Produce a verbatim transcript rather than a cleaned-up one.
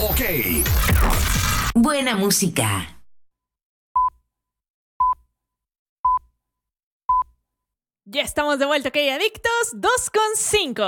Ok. Buena música. Ya estamos de vuelta, ok, adictos, dos con cinco.